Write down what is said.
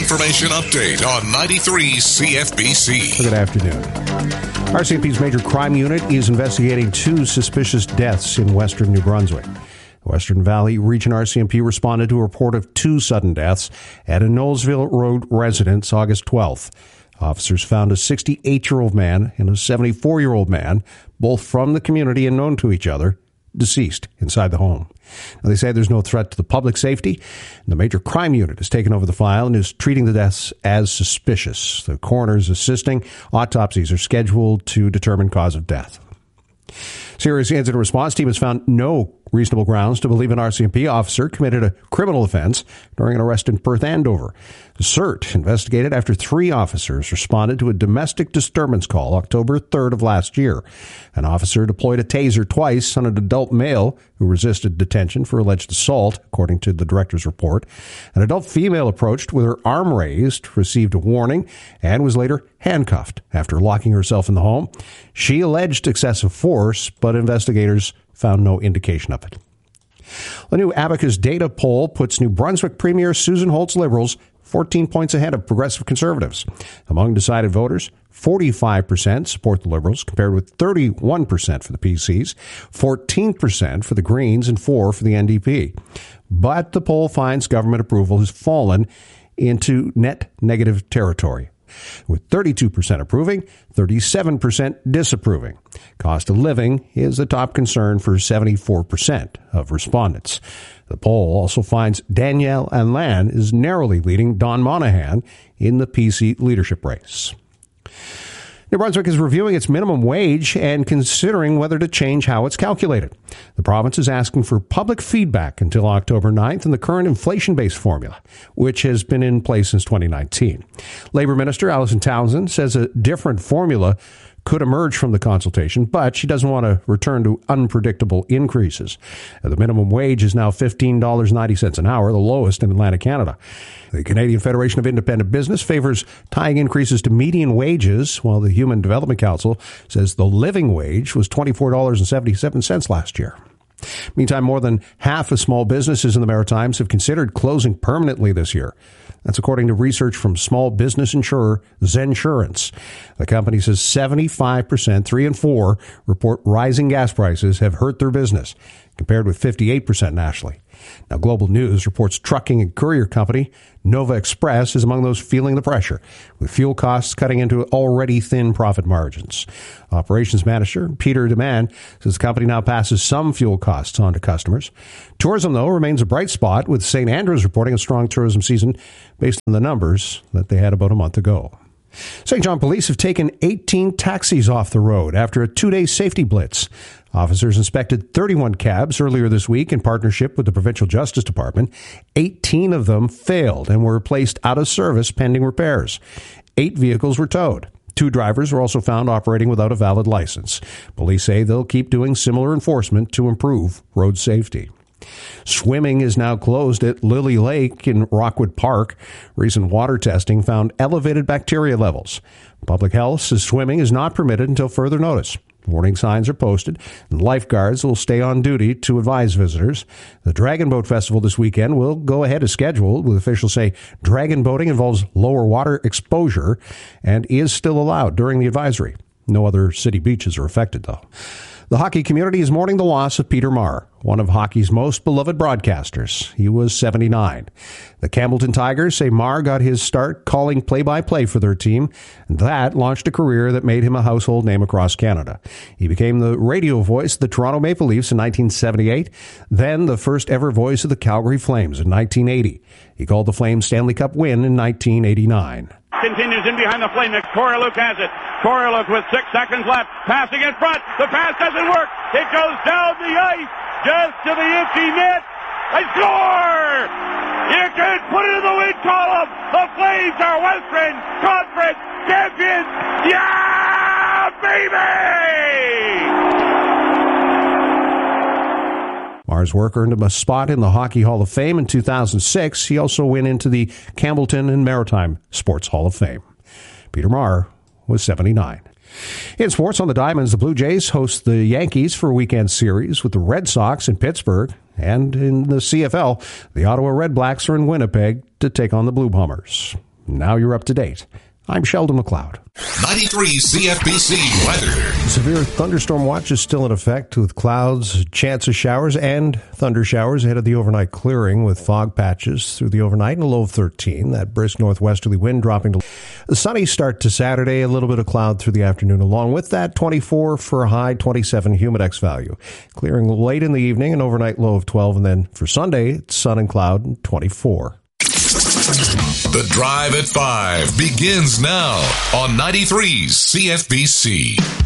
information update on 93 CFBC. Good afternoon. RCMP's Major Crime Unit is investigating 2 suspicious deaths in western New Brunswick. The Western Valley Region RCMP responded to a report of 2 sudden deaths at a Knowlesville Road residence August 12th. Officers found a 68-year-old man and a 74-year-old man, both from the community and known to each other, deceased inside the home. Now, they say there's no threat to the public safety. The Major Crime Unit has taken over the file and is treating the deaths as suspicious. The coroner is assisting. Autopsies are scheduled to determine cause of death. Serious Incident Response Team has found no reasonable grounds to believe an RCMP officer committed a criminal offense during an arrest in Perth Andover. The CERT investigated after 3 officers responded to a domestic disturbance call October 3rd of last year. An officer deployed a taser twice on an adult male who resisted detention for alleged assault, according to the director's report. An adult female approached with her arm raised, received a warning, and was later handcuffed after locking herself in the home. She alleged excessive force, but investigators found no indication of it. A new Abacus data poll puts New Brunswick Premier Susan Holt's Liberals 14 points ahead of Progressive Conservatives. Among decided voters, 45% support the Liberals, compared with 31% for the PCs, 14% for the Greens, and 4% for the NDP. But the poll finds government approval has fallen into net negative territory, with 32% approving, 37% disapproving. Cost of living is the top concern for 74% of respondents. The poll also finds Danielle Anlan is narrowly leading Don Monahan in the PC leadership race. New Brunswick is reviewing its minimum wage and considering whether to change how it's calculated. The province is asking for public feedback until October 9th on the current inflation-based formula, which has been in place since 2019. Labour Minister Alison Townsend says a different formula could emerge from the consultation, but she doesn't want to return to unpredictable increases. The minimum wage is now $15.90 an hour, the lowest in Atlantic Canada. The Canadian Federation of Independent Business favors tying increases to median wages, while the Human Development Council says the living wage was $24.77 last year. Meantime, more than half of small businesses in the Maritimes have considered closing permanently this year. That's according to research from small business insurer Zensurance. The company says 75%, 3 in 4, report rising gas prices have hurt their business, compared with 58% nationally. Now, Global News reports trucking and courier company Nova Express is among those feeling the pressure, with fuel costs cutting into already thin profit margins. Operations manager Peter Demand says the company now passes some fuel costs on to customers. Tourism, though, remains a bright spot, with St. Andrews reporting a strong tourism season based on the numbers that they had about a month ago. St. John police have taken 18 taxis off the road after a 2-day safety blitz. Officers inspected 31 cabs earlier this week in partnership with the Provincial Justice Department. 18 of them failed and were placed out of service pending repairs. 8 vehicles were towed. 2 drivers were also found operating without a valid license. Police say they'll keep doing similar enforcement to improve road safety. Swimming is now closed at Lily Lake in Rockwood Park. Recent water testing found elevated bacteria levels. Public Health says swimming is not permitted until further notice. Warning signs are posted, and lifeguards will stay on duty to advise visitors. The Dragon Boat Festival this weekend will go ahead as scheduled, with officials say dragon boating involves lower water exposure and is still allowed during the advisory. No other city beaches are affected, though. The hockey community is mourning the loss of Peter Maher, one of hockey's most beloved broadcasters. He was 79. The Campbellton Tigers say Maher got his start calling play-by-play for their team, and that launched a career that made him a household name across Canada. He became the radio voice of the Toronto Maple Leafs in 1978, then the first ever voice of the Calgary Flames in 1980. He called the Flames Stanley Cup win in 1989. Continues in behind the flame. Koroluk has it. Koroluk with 6 seconds left. Passing in front. The pass doesn't work. It goes down the ice just to the empty net. They score! You can put it in the win column. The Flames are Western Conference champions. Yeah, baby! Maher's work earned him a spot in the Hockey Hall of Fame in 2006. He also went into the Campbellton and Maritime Sports Hall of Fame. Peter Maher was 79. In sports on the Diamonds, the Blue Jays host the Yankees for a weekend series with the Red Sox in Pittsburgh. And in the CFL, the Ottawa Red Blacks are in Winnipeg to take on the Blue Bombers. Now you're up to date. I'm Sheldon McLeod. 93 CFBC weather. Severe thunderstorm watch is still in effect with clouds, chance of showers, and thunder showers ahead of the overnight clearing with fog patches through the overnight and a low of 13. That brisk northwesterly wind dropping to a sunny start to Saturday, a little bit of cloud through the afternoon. Along with that, 24 for a high, 27 humidex value. Clearing late in the evening, an overnight low of 12. And then for Sunday, it's sun and cloud and 24. The Drive at 5 begins now on 93 CFBC.